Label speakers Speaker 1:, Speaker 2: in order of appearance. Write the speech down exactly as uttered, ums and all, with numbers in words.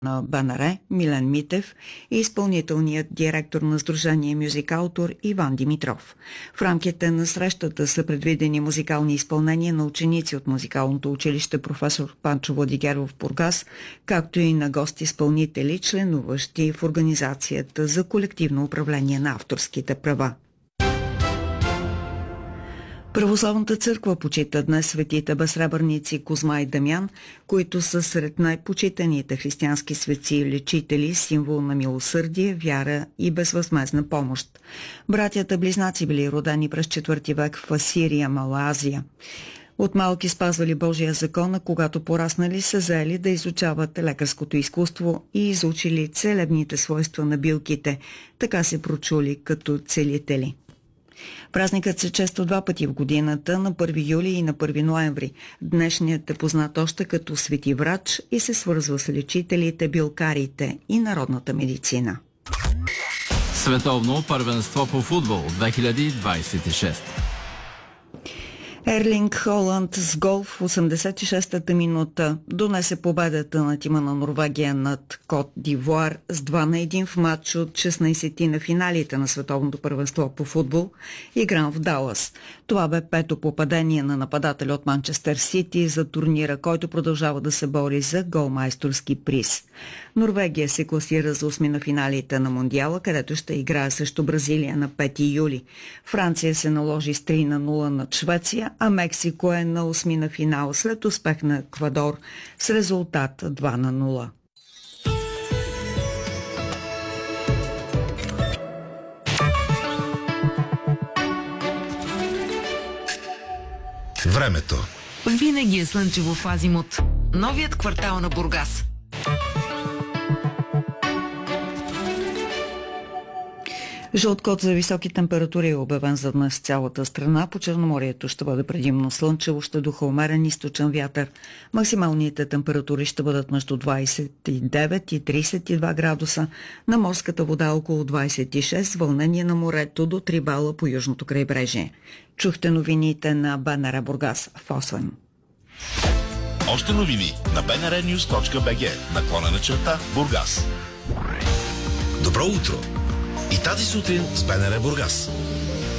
Speaker 1: на БНР Милен Митев и изпълнителният директор на Сдружение Мюзикалтор Иван Димитров. В рамките на срещата са предвидени музикални изпълнения на ученици от музикалното училище професор Панчо Владигеров в Бургас, както и на гости-изпълнители, членуващи в Организацията за колективно управление на авторските права. Православната църква почита днес светите безсребърници Козма и Дамян, които са сред най-почитаните християнски светци и лечители, символ на милосърдие, вяра и безвъзмездна помощ. Братята близнаци били родени през четвърти век в Асирия, Мала Азия. От малки спазвали Божия закон, а когато пораснали се заели да изучават лекарското изкуство и изучили целебните свойства на билките, така се прочули като целители. Празникът се чества два пъти в годината, на първи юли и на първи ноември. Днешният е познат още като Свети Врач и се свързва с лечителите, билкарите и народната медицина.
Speaker 2: Световно първенство по футбол две хиляди двадесет и шеста.
Speaker 1: Ерлинг Холанд с гол в осемдесет и шестата минута донесе победата на тима на Норвегия над Кот д'Ивуар с два на един в матч от шестнадесети на финалите на световното първенство по футбол, игран в Далас. Това бе пето попадение на нападателя от Манчестър Сити за турнира, който продължава да се бори за голмайсторски приз. Норвегия се класира за осми на финалите на Мондиала, където ще играе срещу Бразилия на пети юли. Франция се наложи с три на нула над Швеция, а Мексико е на осми на финал след успех на Еквадор с резултат два на нула.
Speaker 3: Времето.
Speaker 4: Винаги е слънчево в Азимут. Новият квартал на Бургас.
Speaker 1: Жълт код за високи температури е обявен за днес в цялата страна. По Черноморието ще бъде предимно слънчево, ще духа умерен източен вятър. Максималните температури ще бъдат между двадесет и девет и тридесет и два градуса. На морската вода около двадесет и шест, вълнение на морето до три бала по южното крайбрежие. Чухте новините на БНР Бургас в осем.
Speaker 3: Още новини на би ен ар нюз точка би джи, наклона на черта Бургас. Добро утро! И тази сутрин с БНР Бургас.